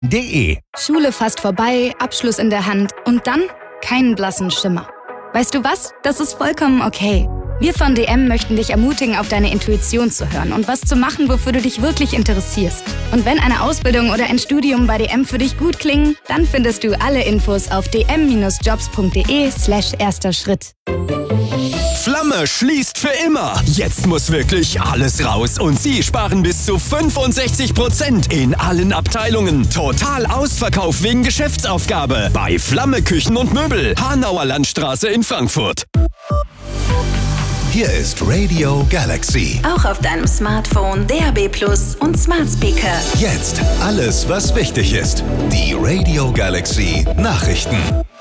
DM-de. Schule fast vorbei, Abschluss in der Hand und dann keinen blassen Schimmer. Weißt du was? Das ist vollkommen okay. Wir von DM möchten dich ermutigen, auf deine Intuition zu hören und was zu machen, wofür du dich wirklich interessierst. Und wenn eine Ausbildung oder ein Studium bei DM für dich gut klingen, dann findest du alle Infos auf dm-jobs.de/erster Schritt. Flamme schließt für immer. Jetzt muss wirklich alles raus und Sie sparen bis zu 65% in allen Abteilungen. Total Ausverkauf wegen Geschäftsaufgabe bei Flamme Küchen und Möbel, Hanauer Landstraße in Frankfurt. Hier ist Radio Galaxy. Auch auf deinem Smartphone, DAB+ und Smart Speaker. Jetzt alles, was wichtig ist. Die Radio Galaxy Nachrichten.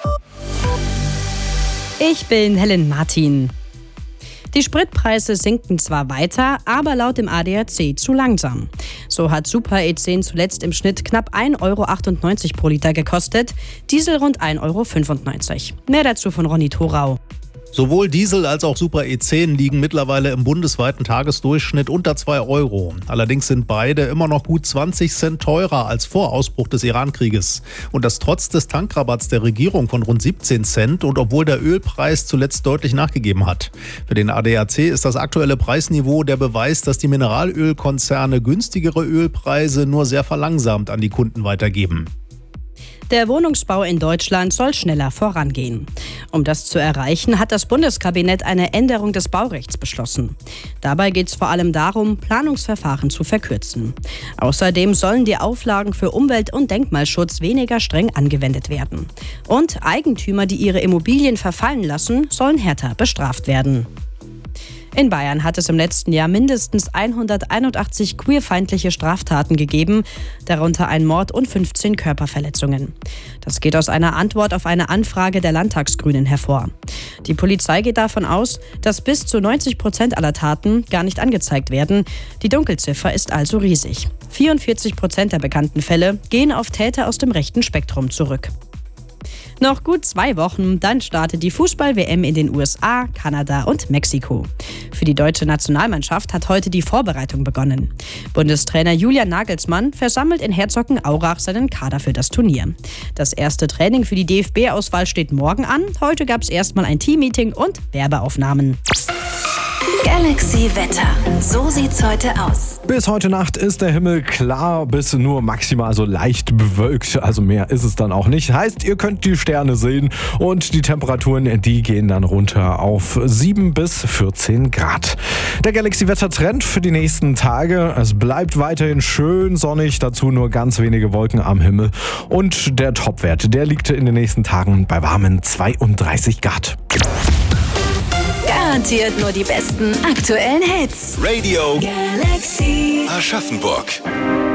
Ich bin Helen Martin. Die Spritpreise sinken zwar weiter, aber laut dem ADAC zu langsam. So hat Super E10 zuletzt im Schnitt knapp 1,98 € pro Liter gekostet, Diesel rund 1,95 €. Mehr dazu von Ronny Thorau. Sowohl Diesel als auch Super E10 liegen mittlerweile im bundesweiten Tagesdurchschnitt unter 2 €. Allerdings sind beide immer noch gut 20 Cent teurer als vor Ausbruch des Iran-Krieges. Und das trotz des Tankrabatts der Regierung von rund 17 Cent und obwohl der Ölpreis zuletzt deutlich nachgegeben hat. Für den ADAC ist das aktuelle Preisniveau der Beweis, dass die Mineralölkonzerne günstigere Ölpreise nur sehr verlangsamt an die Kunden weitergeben. Der Wohnungsbau in Deutschland soll schneller vorangehen. Um das zu erreichen, hat das Bundeskabinett eine Änderung des Baurechts beschlossen. Dabei geht es vor allem darum, Planungsverfahren zu verkürzen. Außerdem sollen die Auflagen für Umwelt- und Denkmalschutz weniger streng angewendet werden. Und Eigentümer, die ihre Immobilien verfallen lassen, sollen härter bestraft werden. In Bayern hat es im letzten Jahr mindestens 181 queerfeindliche Straftaten gegeben, darunter ein Mord und 15 Körperverletzungen. Das geht aus einer Antwort auf eine Anfrage der Landtagsgrünen hervor. Die Polizei geht davon aus, dass bis zu 90% aller Taten gar nicht angezeigt werden. Die Dunkelziffer ist also riesig. 44% der bekannten Fälle gehen auf Täter aus dem rechten Spektrum zurück. Noch gut 2 Wochen, dann startet die Fußball-WM in den USA, Kanada und Mexiko. Für die deutsche Nationalmannschaft hat heute die Vorbereitung begonnen. Bundestrainer Julian Nagelsmann versammelt in Herzogenaurach seinen Kader für das Turnier. Das erste Training für die DFB-Auswahl steht morgen an. Heute gab es erstmal ein Teammeeting und Werbeaufnahmen. Galaxy Wetter. So sieht's heute aus. Bis heute Nacht ist der Himmel klar, bis nur maximal so leicht bewölkt. Also mehr ist es dann auch nicht. Heißt, ihr könnt die Sterne sehen und die Temperaturen, die gehen dann runter auf 7 bis 14 Grad. Der Galaxy-Wetter-Trend für die nächsten Tage. Es bleibt weiterhin schön sonnig, dazu nur ganz wenige Wolken am Himmel. Und der Topwert, der liegt in den nächsten Tagen bei warmen 32 Grad. Garantiert nur die besten aktuellen Hits. Radio Galaxy. Aschaffenburg.